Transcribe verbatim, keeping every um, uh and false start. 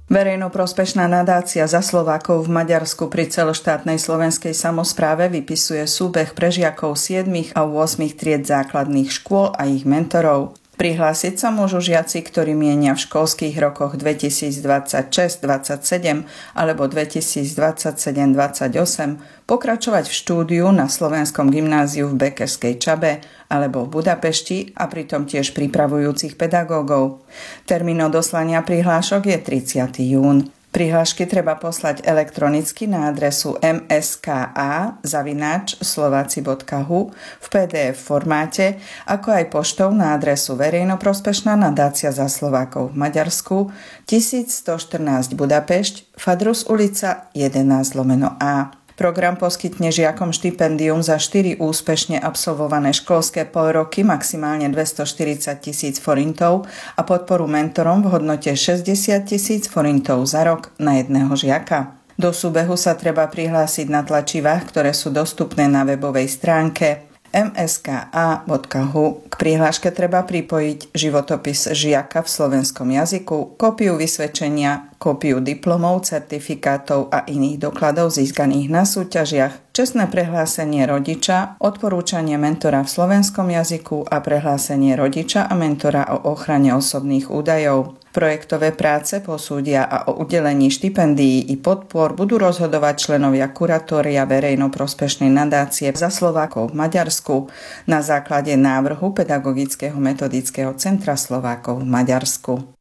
Verejnoprospešná nadácia Za Slovákov v Maďarsku pri celoštátnej slovenskej samospráve vypisuje súbeh pre žiakov siedmych a ôsmych tried základných škôl a ich mentorov. Prihlásiť sa môžu žiaci, ktorí mienia v školských rokoch dvetisícdvadsaťšesť dvadsaťsedem alebo dvetisícdvadsaťsedem dvadsaťosem pokračovať v štúdiu na Slovenskom gymnáziu v Bekerskej Čabe alebo v Budapešti a pritom tiež pripravujúcich pedagógov. Termín odoslania prihlášok je tridsiateho júna. Prihlášky treba poslať elektronicky na adresu em es ká á zavináč slováci bodka hu v pé dé ef formáte, ako aj poštou na adresu Verejnoprospešná nadácia Za Slovákov v Maďarsku tisícstoštrnásť Budapešť, Fadrus ulica jedenásť lomeno á. Program poskytne žiakom štipendium za štyri úspešne absolvované školské polroky maximálne dvestoštyridsať tisíc forintov a podporu mentorom v hodnote šesťdesiat tisíc forintov za rok na jedného žiaka. Do súbehu sa treba prihlásiť na tlačivách, ktoré sú dostupné na webovej stránke em es ká á bodka hu. K prihláške treba pripojiť životopis žiaka v slovenskom jazyku, kópiu vysvedčenia, kópiu diplomov, certifikátov a iných dokladov získaných na súťažiach, čestné prehlásenie rodiča, odporúčanie mentora v slovenskom jazyku a prehlásenie rodiča a mentora o ochrane osobných údajov. Projektové práce posúdia a o udelení štipendií i podpor budú rozhodovať členovia kuratória verejnoprospešnej nadácie Za Slovákov v Maďarsku na základe návrhu Pedagogického metodického centra Slovákov v Maďarsku.